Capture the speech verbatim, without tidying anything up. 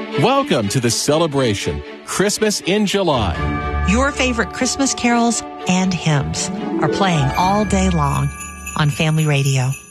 Welcome to the celebration, Christmas in July. Your favorite Christmas carols and hymns are playing all day long on Family Radio.